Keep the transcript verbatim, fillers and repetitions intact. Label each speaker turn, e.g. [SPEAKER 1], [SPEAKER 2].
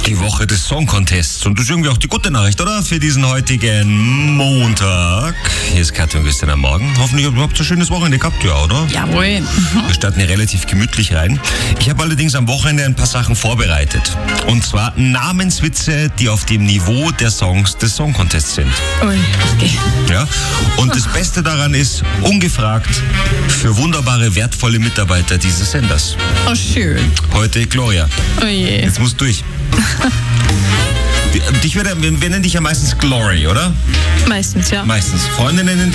[SPEAKER 1] Die Woche des Song Contests. Und das ist irgendwie auch die gute Nachricht, oder? Für diesen heutigen Montag. Hier ist Katja und Christian am Morgen. Hoffentlich habt ihr überhaupt so ein schönes Wochenende gehabt, ja, oder?
[SPEAKER 2] Jawohl.
[SPEAKER 1] Wir starten hier relativ gemütlich rein. Ich habe allerdings am Wochenende ein paar Sachen vorbereitet. Und zwar Namenswitze, die auf dem Niveau der Songs des Song Contests sind.
[SPEAKER 2] Ui, okay.
[SPEAKER 1] Ja? Und das Beste daran ist, ungefragt, für wunderbare, wertvolle Mitarbeiter dieses Senders.
[SPEAKER 2] Oh, schön.
[SPEAKER 1] Heute Gloria.
[SPEAKER 2] Oh je.
[SPEAKER 1] Jetzt musst du durch. Dich würde, wir nennen dich ja meistens Glory, oder?
[SPEAKER 2] Meistens, ja.
[SPEAKER 1] Meistens. Freunde nennen